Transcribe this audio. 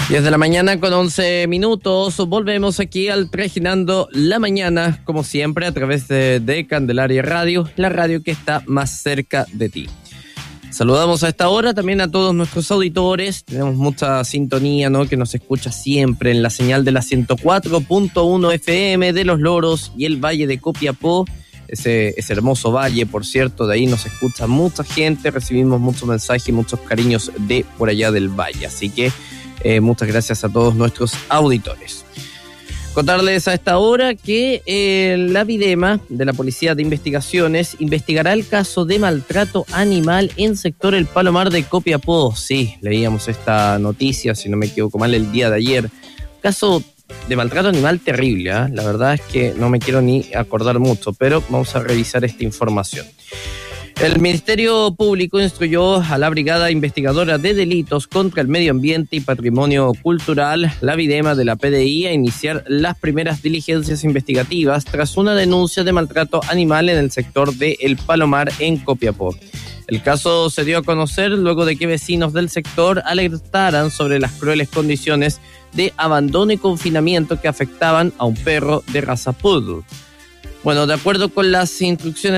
10 de la mañana con 11 minutos, volvemos aquí al Trajinando la Mañana, como siempre a través de Candelaria Radio, la radio que está más cerca de ti. Saludamos a esta hora también a todos nuestros auditores, tenemos mucha sintonía, ¿no?, que nos escucha siempre en la señal de la 104.1 FM de Los Loros y el Valle de Copiapó, ese hermoso valle, por cierto, de ahí nos escucha mucha gente, recibimos muchos mensajes y muchos cariños de por allá del valle, así que muchas gracias a todos nuestros auditores. Contarles a esta hora que la Videma de la Policía de Investigaciones investigará el caso de maltrato animal en sector El Palomar de Copiapó. Sí, leíamos esta noticia, si no me equivoco mal, el día de ayer. Caso de maltrato animal terrible, ¿eh? La verdad es que no me quiero ni acordar mucho, pero vamos a revisar esta información. El Ministerio Público instruyó a la Brigada Investigadora de Delitos contra el Medio Ambiente y Patrimonio Cultural, la Videma de la PDI, a iniciar las primeras diligencias investigativas tras una denuncia de maltrato animal en el sector de El Palomar en Copiapó. El caso se dio a conocer luego de que vecinos del sector alertaran sobre las crueles condiciones de abandono y confinamiento que afectaban a un perro de raza Poodle. Bueno, de acuerdo con las instrucciones